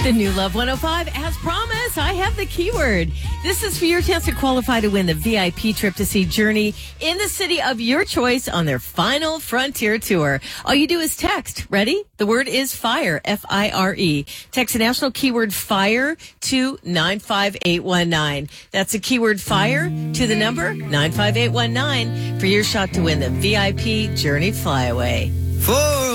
The new Love 105, as promised, I have the keyword. This is for your chance to qualify to win the VIP trip to see Journey in the city of your choice on their final Frontier tour. All you do is text. Ready? The word is FIRE, F-I-R-E. Text the national keyword FIRE to 95819. That's the keyword FIRE to the number 95819 for your shot to win the VIP Journey Flyaway.